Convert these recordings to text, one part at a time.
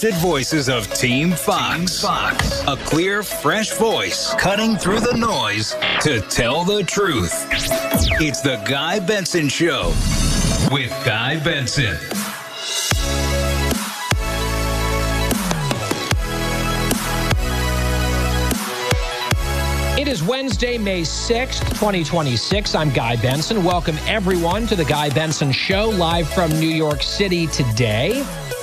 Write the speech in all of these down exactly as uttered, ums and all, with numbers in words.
trusted voices of Team Fox. Team Fox. A clear, fresh voice cutting through the noise to tell the truth. It's the Guy Benson Show with Guy Benson. It is Wednesday, May sixth, twenty twenty-six. I'm Guy Benson. Welcome, everyone, to the Guy Benson Show, live from New York City today.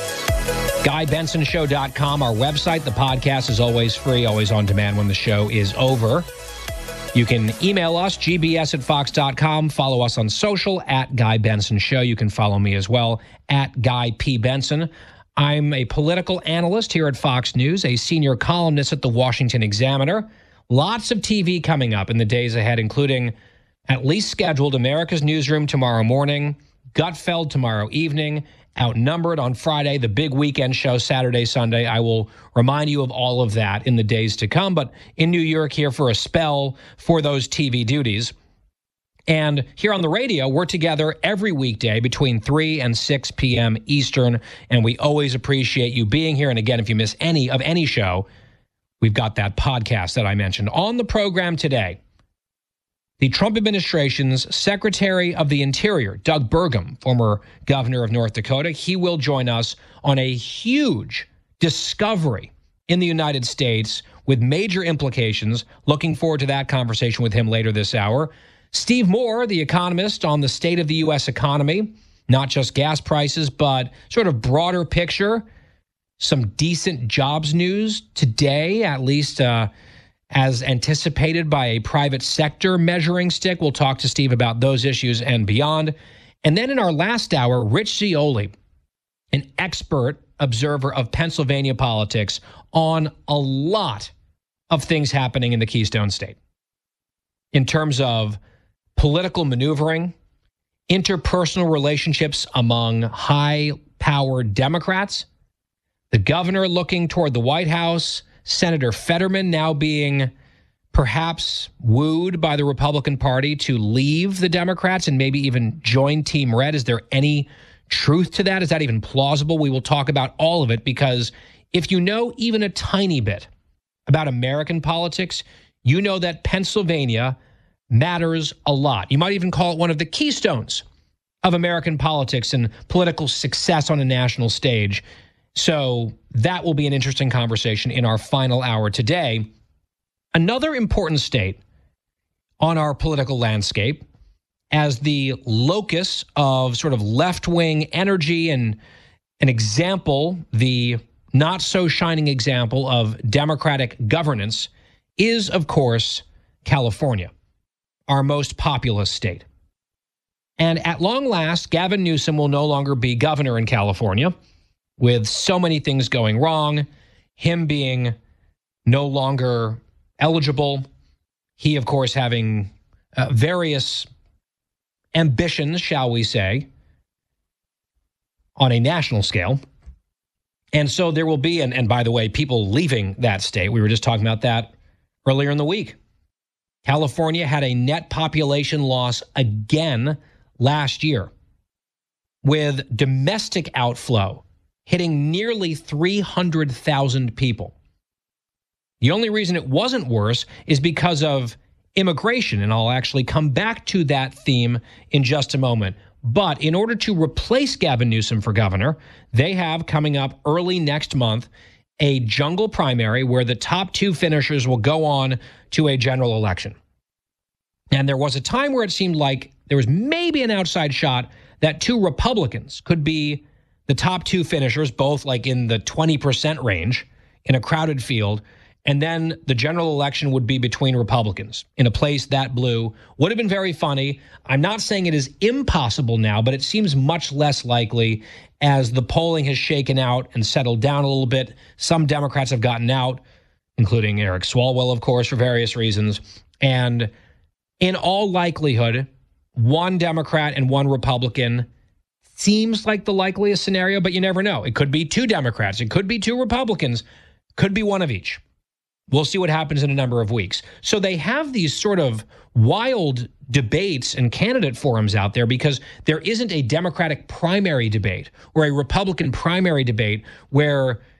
Guy Benson Show dot com, our website. The podcast is always free, always on demand when the show is over. You can email us, g b s at fox dot com. Follow us on social, at Guy Benson Show. You can follow me as well, at Guy P. Benson. I'm a political analyst here at Fox News, a senior columnist at the Washington Examiner. Lots of T V coming up in the days ahead, including at least scheduled America's Newsroom tomorrow morning, Gutfeld tomorrow evening, Outnumbered on Friday, the big weekend show Saturday, Sunday. I will remind you of all of that in the days to come, but in New York here for a spell for those T V duties. And here on the radio, we're together every weekday between three and six p.m. Eastern, and we always appreciate you being here. And again, if you miss any of any show, we've got that podcast that I mentioned. On the program today, the Trump administration's Secretary of the Interior, Doug Burgum, former governor of North Dakota, he will join us on a huge discovery in the United States with major implications. Looking forward to that conversation with him later this hour. Steve Moore, the economist, on the state of the U S economy, not just gas prices, but sort of broader picture. Some decent jobs news today, at least uh, as anticipated by a private sector measuring stick. We'll talk to Steve about those issues and beyond. And then in our last hour, Rich Zeoli, an expert observer of Pennsylvania politics, on a lot of things happening in the Keystone State in terms of political maneuvering, interpersonal relationships among high-powered Democrats, the governor looking toward the White House, Senator Fetterman now being perhaps wooed by the Republican Party to leave the Democrats and maybe even join Team Red. Is there any truth to that? Is that even plausible? We will talk about all of it, because if you know even a tiny bit about American politics, you know that Pennsylvania matters a lot. You might even call it one of the keystones of American politics and political success on a national stage. So that will be an interesting conversation in our final hour today. Another important state on our political landscape, as the locus of sort of left-wing energy and an example, the not-so-shining example of democratic governance, is, of course, California, our most populous state. And at long last, Gavin Newsom will no longer be governor in California, with so many things going wrong, him being no longer eligible, he, of course, having uh, various ambitions, shall we say, on a national scale. And so there will be, and, and by the way, people leaving that state. We were just talking about that earlier in the week. California had a net population loss again last year, with domestic outflow hitting nearly three hundred thousand people. The only reason it wasn't worse is because of immigration, and I'll actually come back to that theme in just a moment. But in order to replace Gavin Newsom for governor, they have coming up early next month a jungle primary where the top two finishers will go on to a general election. And there was a time where it seemed like there was maybe an outside shot that two Republicans could be the top two finishers, both like in the twenty percent range in a crowded field. And then the general election would be between Republicans in a place that blue. Would have been very funny. I'm not saying it is impossible now, but it seems much less likely as the polling has shaken out and settled down a little bit. Some Democrats have gotten out, including Eric Swalwell, of course, for various reasons. And in all likelihood, one Democrat and one Republican seems like the likeliest scenario, but you never know. It could be two Democrats. It could be two Republicans. Could be one of each. We'll see what happens in a number of weeks. So they have these sort of wild debates and candidate forums out there because there isn't a Democratic primary debate or a Republican primary debate where